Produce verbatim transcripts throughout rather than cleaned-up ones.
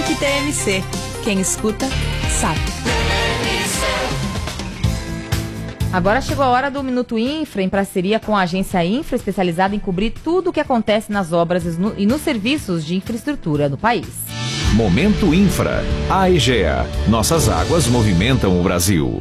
Link T M C. Quem escuta, sabe. Agora chegou a hora do Minuto Infra, em parceria com a agência Infra, especializada em cobrir tudo o que acontece nas obras e nos serviços de infraestrutura no país. Momento Infra. A Egea. Nossas águas movimentam o Brasil.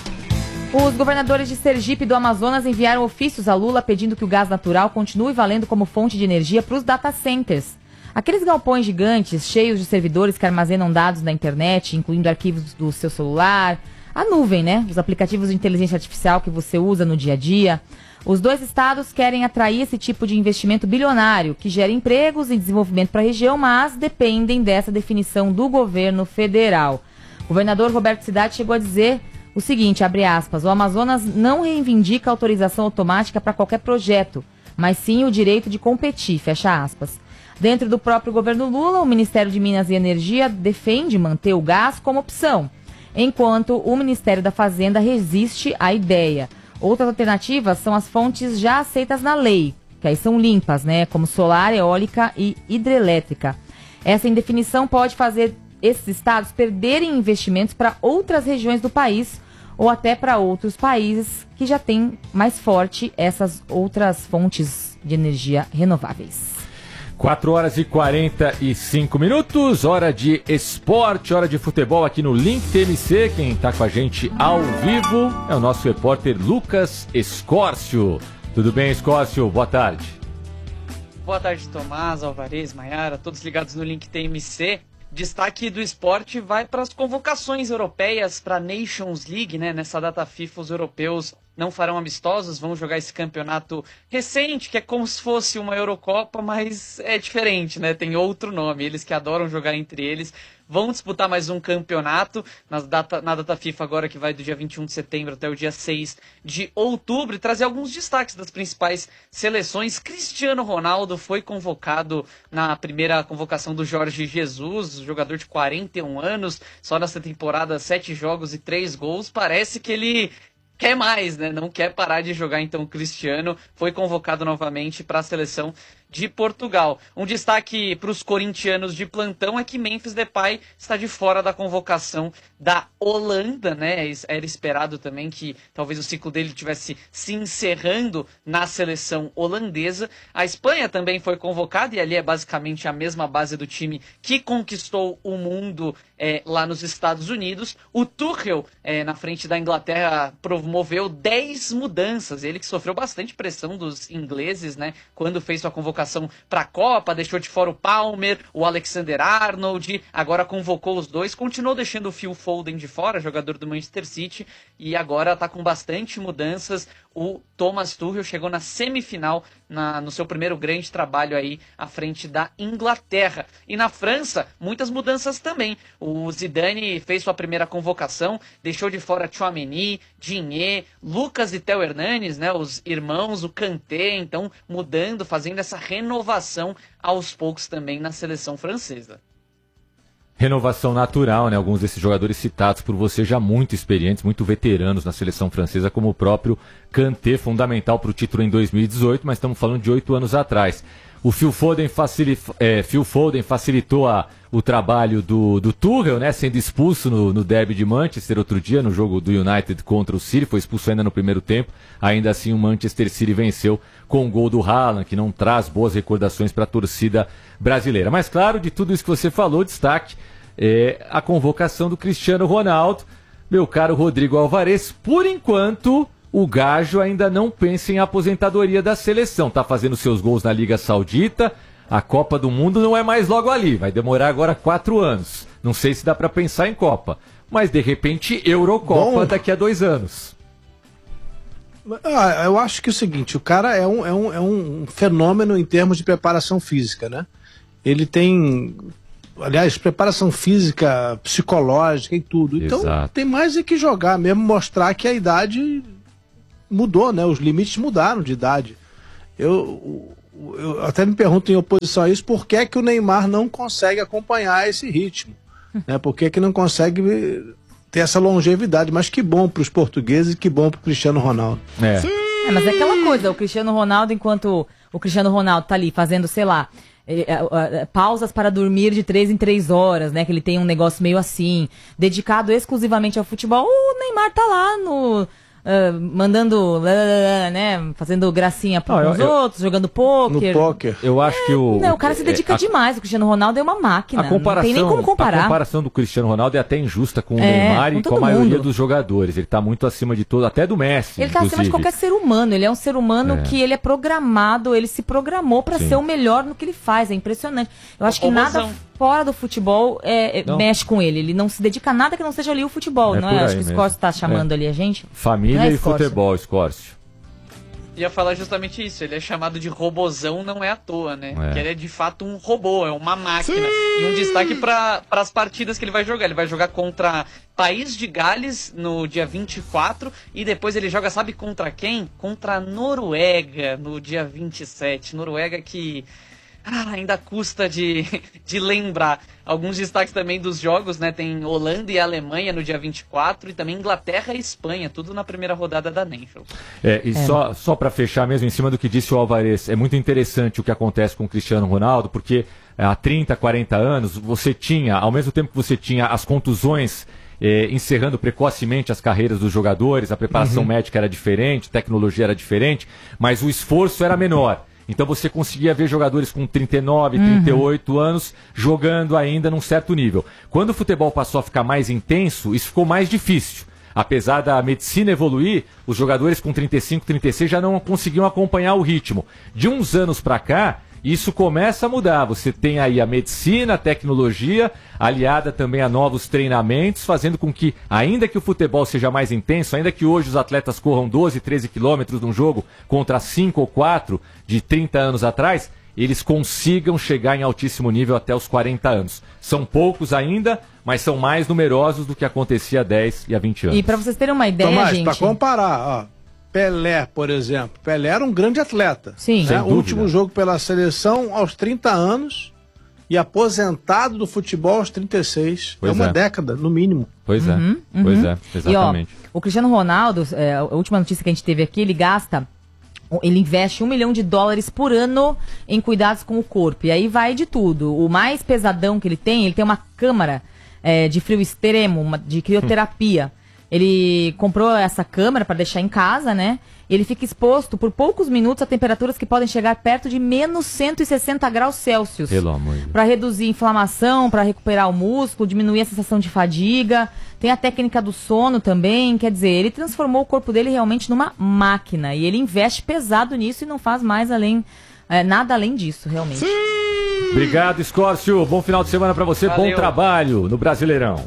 Os governadores de Sergipe e do Amazonas enviaram ofícios a Lula pedindo que o gás natural continue valendo como fonte de energia para os data centers. Aqueles galpões gigantes, cheios de servidores que armazenam dados na internet, incluindo arquivos do seu celular, a nuvem, né? Os aplicativos de inteligência artificial que você usa no dia a dia. Os dois estados querem atrair esse tipo de investimento bilionário, que gera empregos e desenvolvimento para a região, mas dependem dessa definição do governo federal. O governador Roberto Cidade chegou a dizer o seguinte, abre aspas, o Amazonas não reivindica autorização automática para qualquer projeto, mas sim o direito de competir, fecha aspas. Dentro do próprio governo Lula, o Ministério de Minas e Energia defende manter o gás como opção, enquanto o Ministério da Fazenda resiste à ideia. Outras alternativas são as fontes já aceitas na lei, que aí são limpas, né, como solar, eólica e hidrelétrica. Essa indefinição pode fazer esses estados perderem investimentos para outras regiões do país ou até para outros países que já têm mais forte essas outras fontes de energia renováveis. quatro horas e quarenta e cinco minutos, hora de esporte, hora de futebol aqui no Link T M C. Quem está com a gente ao vivo é o nosso repórter Lucas Escórcio. Tudo bem, Escórcio? Boa tarde. Boa tarde, Tomás, Alvarez, Maiara, todos ligados no Link T M C. Destaque do esporte vai para as convocações europeias para a Nations League, né? Nessa data FIFA, os europeus não farão amistosos, vão jogar esse campeonato recente, que é como se fosse uma Eurocopa, mas é diferente, né? Tem outro nome. Eles que adoram jogar entre eles vão disputar mais um campeonato na data, na data FIFA agora, que vai do dia vinte e um de setembro até o dia seis de outubro, e trazer alguns destaques das principais seleções. Cristiano Ronaldo foi convocado na primeira convocação do Jorge Jesus, jogador de quarenta e um anos, só nessa temporada sete jogos e três gols. Parece que ele quer mais, né? Não quer parar de jogar, então o Cristiano foi convocado novamente para a seleção de Portugal. Um destaque para os corintianos de plantão é que Memphis Depay está de fora da convocação da Holanda, né? Era esperado também que talvez o ciclo dele tivesse se encerrando na seleção holandesa. A Espanha também foi convocada, e ali é basicamente a mesma base do time que conquistou o mundo é, lá nos Estados Unidos. O Tuchel, é, na frente da Inglaterra, promoveu dez mudanças. Ele que sofreu bastante pressão dos ingleses, né? Quando fez sua convocação para a Copa, deixou de fora o Palmer, o Alexander-Arnold, agora convocou os dois, continuou deixando o Phil Foden de fora, jogador do Manchester City, e agora está com bastante mudanças. O Thomas Tuchel chegou na semifinal na, no seu primeiro grande trabalho aí à frente da Inglaterra. E na França, muitas mudanças também. O Zidane fez sua primeira convocação, deixou de fora Tchouaméni, Digne, Lucas e Theo Hernanes, né, os irmãos, o Kanté, então mudando, fazendo essa renovação aos poucos também na seleção francesa. Renovação natural, né? Alguns desses jogadores citados por você já muito experientes, muito veteranos na seleção francesa, como o próprio Kanté, fundamental para o título em dois mil e dezoito, mas estamos falando de oito anos atrás. O Phil Foden, facil... é, Phil Foden facilitou a, o trabalho do, do Tuchel, né? Sendo expulso no, no derby de Manchester outro dia, no jogo do United contra o City, foi expulso ainda no primeiro tempo. Ainda assim o Manchester City venceu com o gol do Haaland, que não traz boas recordações para a torcida brasileira. Mas claro, de tudo isso que você falou, destaque é a convocação do Cristiano Ronaldo. Meu caro Rodrigo Alvarez, por enquanto o Gajo ainda não pensa em aposentadoria da seleção. Está fazendo seus gols na Liga Saudita, a Copa do Mundo não é mais logo ali, vai demorar agora quatro anos. Não sei se dá para pensar em Copa, mas de repente Eurocopa Bom, daqui a dois anos. Ah, eu acho que é o seguinte, o cara é um, é, um, é um fenômeno em termos de preparação física, né? Ele tem, aliás, preparação física, psicológica e tudo. Então Exato. Tem mais é que jogar mesmo, mostrar que a idade mudou, né? Os limites mudaram de idade. Eu, eu até me pergunto em oposição a isso, por que é que o Neymar não consegue acompanhar esse ritmo? Né? Por que é que não consegue ter essa longevidade? Mas que bom para os portugueses e que bom para o Cristiano Ronaldo. É. É, mas é aquela coisa, o Cristiano Ronaldo, enquanto o Cristiano Ronaldo tá ali fazendo, sei lá, Ele, uh, uh, pausas para dormir de três em três horas, né? Que ele tem um negócio meio assim, dedicado exclusivamente ao futebol. O Neymar tá lá no... Uh, mandando, né, fazendo gracinha para os outros, jogando pôquer. No pôquer. Eu acho que o... Não, o cara se dedica é, a, demais. O Cristiano Ronaldo é uma máquina. A comparação, não tem nem como comparar. A comparação do Cristiano Ronaldo é até injusta com o é, Neymar com e com a maioria mundo. dos jogadores. Ele está muito acima de todo, até do Messi. Ele está acima de qualquer ser humano. Ele é um ser humano é. que ele é programado, ele se programou para ser o melhor no que ele faz. É impressionante. Eu acho que nada fora do futebol é, mexe com ele. Ele não se dedica a nada que não seja ali o futebol, é não é? Acho que o Scorcio está chamando é. ali a gente. Família é e futebol, Scorcio. Ia falar justamente isso, ele é chamado de robozão, não é à toa, né? É. Que ele é de fato um robô, é uma máquina. Sim. E um destaque para as partidas que ele vai jogar. Ele vai jogar contra País de Gales no dia vinte e quatro e depois ele joga, sabe contra quem? Contra a Noruega no dia vinte e sete. Noruega que... Ah, ainda custa de, de lembrar. Alguns destaques também dos jogos, né? Tem Holanda e Alemanha no dia vinte e quatro e também Inglaterra e Espanha, tudo na primeira rodada da Nations. É, e é. só, só para fechar mesmo, em cima do que disse o Alvarez, é muito interessante o que acontece com o Cristiano Ronaldo, porque há trinta, quarenta anos, você tinha, ao mesmo tempo que você tinha as contusões eh, encerrando precocemente as carreiras dos jogadores, a preparação uhum. médica era diferente, a tecnologia era diferente, mas o esforço era menor. Então você conseguia ver jogadores com trinta e nove, uhum. trinta e oito anos jogando ainda num certo nível. Quando o futebol passou a ficar mais intenso, isso ficou mais difícil. Apesar da medicina evoluir, os jogadores com trinta e cinco, trinta e seis já não conseguiam acompanhar o ritmo. De uns anos para cá, isso começa a mudar. Você tem aí a medicina, a tecnologia, aliada também a novos treinamentos, fazendo com que, ainda que o futebol seja mais intenso, ainda que hoje os atletas corram doze, treze quilômetros num jogo contra cinco ou quatro de trinta anos atrás, eles consigam chegar em altíssimo nível até os quarenta anos. São poucos ainda, mas são mais numerosos do que acontecia há dez e há vinte anos. E para vocês terem uma ideia, Tomás, gente... para comparar, ó. Pelé, por exemplo. Pelé era um grande atleta. Sim. Né? O último jogo pela seleção aos trinta anos e aposentado do futebol aos trinta e seis. Pois é uma é. década, no mínimo. Pois é, uhum, uhum. pois é, exatamente. E, ó, o Cristiano Ronaldo, é, a última notícia que a gente teve aqui, ele gasta, ele investe um milhão de dólares por ano em cuidados com o corpo. E aí vai de tudo. O mais pesadão que ele tem, ele tem uma câmara é, de frio extremo, uma, de crioterapia. Ele comprou essa câmera para deixar em casa, né? Ele fica exposto por poucos minutos a temperaturas que podem chegar perto de menos cento e sessenta graus Celsius. Pelo amor de Deus. Para reduzir a inflamação, para recuperar o músculo, diminuir a sensação de fadiga. Tem a técnica do sono também. Quer dizer, ele transformou o corpo dele realmente numa máquina. E ele investe pesado nisso e não faz mais além, é, nada além disso, realmente. Sim! Obrigado, Scorcio. Bom final de semana para você. Valeu. Bom trabalho no Brasileirão.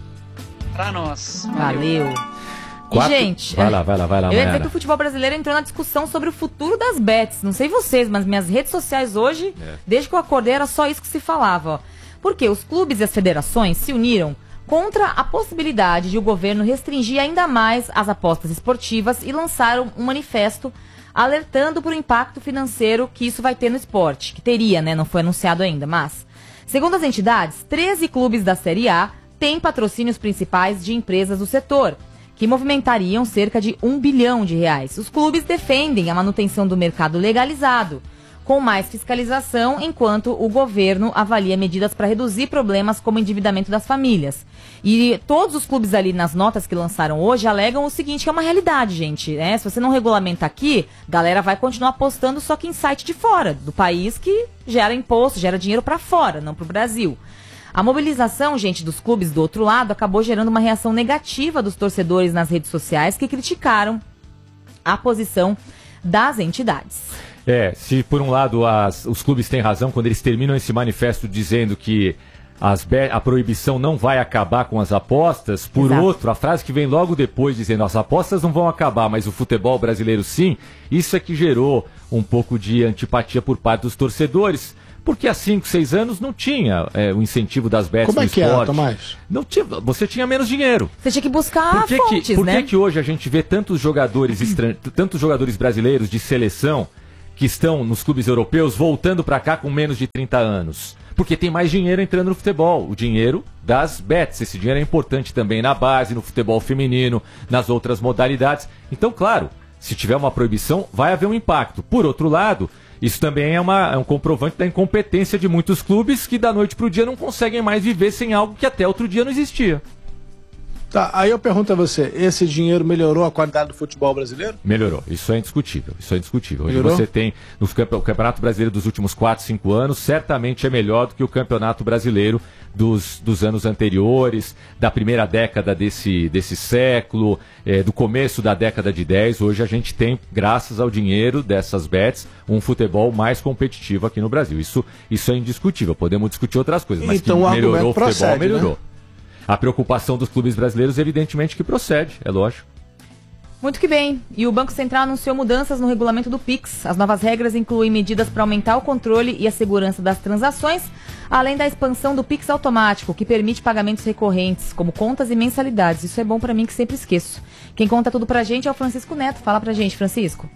Pra nós. Valeu. Quatro... E, gente, vai lá, vai lá, vai lá. Eu ia dizer que o futebol brasileiro entrou na discussão sobre o futuro das bets. Não sei vocês, mas minhas redes sociais hoje, é. desde que eu acordei, era só isso que se falava. Ó. Porque os clubes e as federações se uniram contra a possibilidade de o governo restringir ainda mais as apostas esportivas e lançaram um manifesto alertando para o impacto financeiro que isso vai ter no esporte. Que teria, né? Não foi anunciado ainda, mas... Segundo as entidades, treze clubes da Série A têm patrocínios principais de empresas do setor, que movimentariam cerca de um bilhão de reais. Os clubes defendem a manutenção do mercado legalizado, com mais fiscalização, enquanto o governo avalia medidas para reduzir problemas como o endividamento das famílias. E todos os clubes ali nas notas que lançaram hoje alegam o seguinte, que é uma realidade, gente. Né? Se você não regulamenta aqui, a galera vai continuar apostando só que em site de fora, do país que gera imposto, gera dinheiro para fora, não para o Brasil. A mobilização, gente, dos clubes do outro lado acabou gerando uma reação negativa dos torcedores nas redes sociais que criticaram a posição das entidades. É, se por um lado as, os clubes têm razão quando eles terminam esse manifesto dizendo que as, a proibição não vai acabar com as apostas, por Exato. outro, a frase que vem logo depois dizendo as apostas não vão acabar, mas o futebol brasileiro sim, isso é que gerou um pouco de antipatia por parte dos torcedores. Porque há cinco, seis anos não tinha é, o incentivo das bets Como no é que esporte. Era, Tomás? Não tinha, você tinha menos dinheiro. Você tinha que buscar por que fontes, que, por né? Por que que hoje a gente vê tantos jogadores, estran... tantos jogadores brasileiros de seleção que estão nos clubes europeus voltando para cá com menos de trinta anos? Porque tem mais dinheiro entrando no futebol. O dinheiro das bets. Esse dinheiro é importante também na base, no futebol feminino, nas outras modalidades. Então, claro, se tiver uma proibição, vai haver um impacto. Por outro lado... Isso também é, uma, é um comprovante da incompetência de muitos clubes que da noite para o dia não conseguem mais viver sem algo que até outro dia não existia. Tá, aí eu pergunto a você, esse dinheiro melhorou a qualidade do futebol brasileiro? Melhorou, isso é indiscutível, isso é indiscutível. Hoje Melhorou? você tem no campe... o Campeonato Brasileiro dos últimos quatro, cinco anos, certamente é melhor do que o Campeonato Brasileiro dos, dos anos anteriores, da primeira década desse, desse século, é, do começo da década de dez. Hoje a gente tem, graças ao dinheiro dessas bets, um futebol mais competitivo aqui no Brasil. Isso, isso é indiscutível, podemos discutir outras coisas, mas então, que o melhorou o futebol, procede, melhorou. Né? A preocupação dos clubes brasileiros, evidentemente, que procede, é lógico. Muito que bem. E o Banco Central anunciou mudanças no regulamento do Pix. As novas regras incluem medidas para aumentar o controle e a segurança das transações, além da expansão do Pix automático, que permite pagamentos recorrentes, como contas e mensalidades. Isso é bom para mim, que sempre esqueço. Quem conta tudo pra gente é o Francisco Neto. Fala pra gente, Francisco.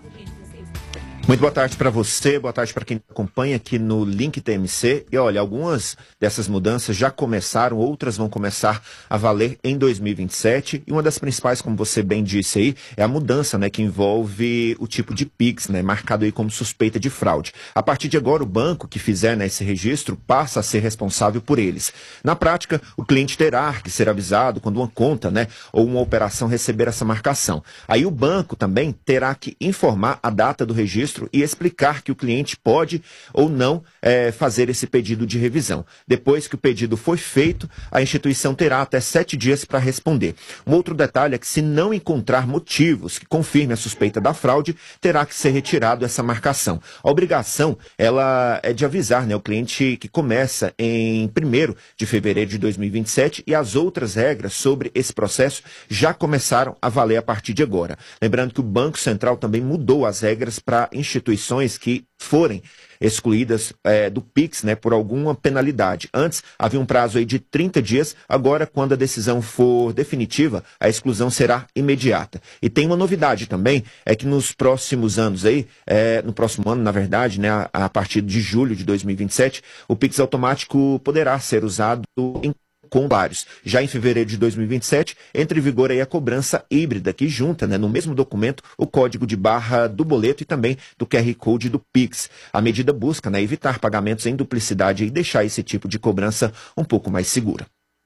Muito boa tarde para você, boa tarde para quem acompanha aqui no Link T M C. E olha, algumas dessas mudanças já começaram, outras vão começar a valer em dois mil e vinte e sete. E uma das principais, como você bem disse aí, é a mudança, né, que envolve o tipo de Pix, né, marcado aí como suspeita de fraude. A partir de agora, o banco que fizer, né, esse registro passa a ser responsável por eles. Na prática, o cliente terá que ser avisado quando uma conta, né, ou uma operação receber essa marcação. Aí o banco também terá que informar a data do registro e explicar que o cliente pode ou não é, fazer esse pedido de revisão. Depois que o pedido foi feito, a instituição terá até sete dias para responder. Um outro detalhe é que, se não encontrar motivos que confirmem a suspeita da fraude, terá que ser retirado essa marcação. A obrigação, ela é de avisar, né, o cliente que começa em primeiro de fevereiro de dois mil e vinte e sete, e as outras regras sobre esse processo já começaram a valer a partir de agora. Lembrando que o Banco Central também mudou as regras para instituições que forem excluídas é, do Pix, né, por alguma penalidade. Antes havia um prazo aí de trinta dias, agora, quando a decisão for definitiva, a exclusão será imediata. E tem uma novidade também, é que nos próximos anos aí, é, no próximo ano, na verdade, né, a, a partir de julho de dois mil e vinte e sete, o Pix automático poderá ser usado em com vários. Já em fevereiro de dois mil e vinte e sete, entra em vigor aí a cobrança híbrida, que junta, né, no mesmo documento o código de barra do boleto e também do Q R Code do Pix. A medida busca, né, evitar pagamentos em duplicidade e deixar esse tipo de cobrança um pouco mais segura.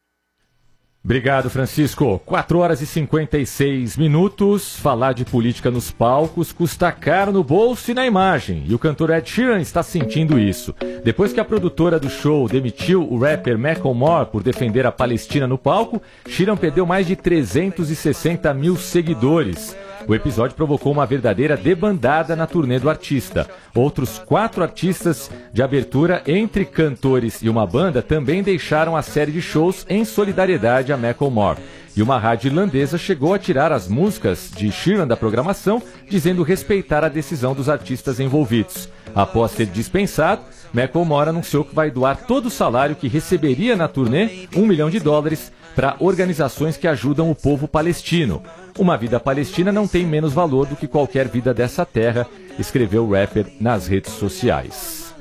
Obrigado, Francisco. quatro horas e cinquenta e seis minutos. Falar de política nos palcos custa caro no bolso e na imagem. E o cantor Ed Sheeran está sentindo isso. Depois que a produtora do show demitiu o rapper Macklemore por defender a Palestina no palco, Sheeran perdeu mais de trezentos e sessenta mil seguidores. O episódio provocou uma verdadeira debandada na turnê do artista. Outros quatro artistas de abertura, entre cantores e uma banda, também deixaram a série de shows em solidariedade a Macklemore. E uma rádio irlandesa chegou a tirar as músicas de Sheeran da programação, dizendo respeitar a decisão dos artistas envolvidos. Após ser dispensado, Macklemore anunciou que vai doar todo o salário que receberia na turnê, um milhão de dólares, para organizações que ajudam o povo palestino. Uma vida palestina não tem menos valor do que qualquer vida dessa terra, escreveu o rapper nas redes sociais.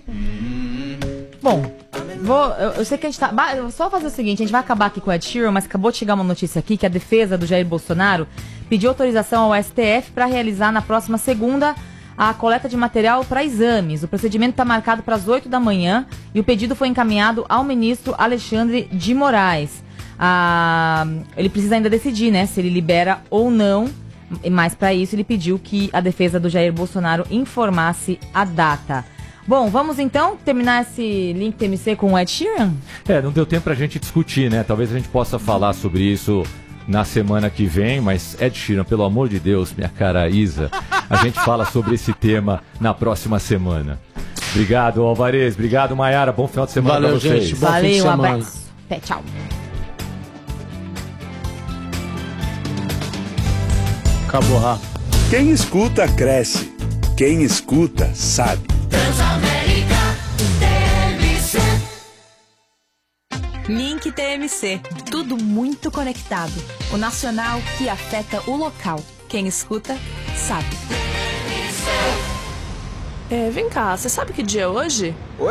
Bom, vou, eu, eu sei que a gente tá... Eu vou só fazer o seguinte, a gente vai acabar aqui com o Ed Sheeran, mas acabou de chegar uma notícia aqui que a defesa do Jair Bolsonaro pediu autorização ao S T F para realizar na próxima segunda a coleta de material para exames. O procedimento está marcado para as oito da manhã e o pedido foi encaminhado ao ministro Alexandre de Moraes. Ah, ele precisa ainda decidir, né, se ele libera ou não, mas para isso ele pediu que a defesa do Jair Bolsonaro informasse a data. Bom, vamos então terminar esse Link T M C com o Ed Sheeran? É, não deu tempo pra gente discutir, né? Talvez a gente possa falar sobre isso na semana que vem, mas Ed Sheeran, pelo amor de Deus, minha cara Isa, a gente fala sobre esse tema na próxima semana. Obrigado, Alvarez. Obrigado, Maiara. Bom final de semana. Valeu, pra vocês. gente. Bom Valeu, fim de um semana. abraço. Até, tchau. Acabou rápido. Quem escuta, cresce. Quem escuta, sabe. Transamérica T M C. Link T M C. Tudo muito conectado. O nacional que afeta o local. Quem escuta, sabe. É, vem cá, você sabe que dia é hoje?